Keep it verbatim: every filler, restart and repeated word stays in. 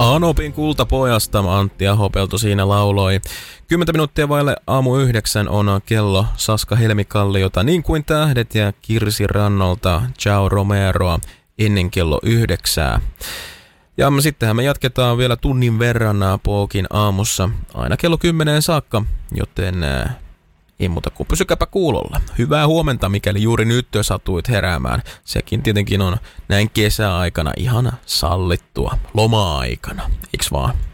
Anopin kultapojasta Antti Ahopelto siinä lauloi. Kymmentä minuuttia vaille aamu yhdeksän on kello Saska Helmikalliota, niin kuin tähdet ja Kirsi Rannolta Ciao Romeroa ennen kello yhdeksää. Ja sittenhän me jatketaan vielä tunnin verran Pookin aamussa aina kello kymmeneen saakka, joten ää, ei muuta kuin pysykääpä kuulolla. Hyvää huomenta, mikäli juuri nyt satuit heräämään. Sekin tietenkin on näin kesäaikana ihan sallittua loma-aikana, eiks vaan?